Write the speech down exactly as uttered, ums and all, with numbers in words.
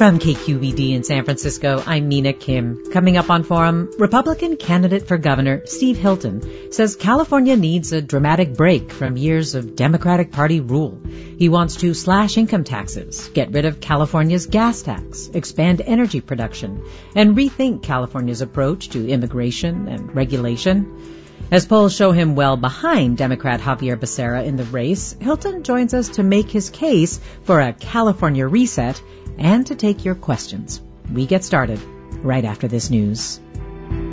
From K Q V D in San Francisco, I'm Mina Kim. Coming up on Forum, Republican candidate for governor Steve Hilton says California needs a dramatic break from years of Democratic Party rule. He wants to slash income taxes, get rid of California's gas tax, expand energy production, and rethink California's approach to immigration and regulation. As polls show him well behind Democrat Javier Becerra in the race, Hilton joins us to make his case for a California reset and to take your questions. We get started right after this news.